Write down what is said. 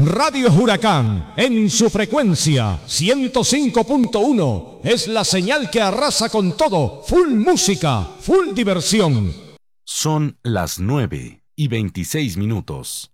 Radio Huracán, en su frecuencia 105.1, es la señal que arrasa con todo. Full música, full diversión. Son las 9:26.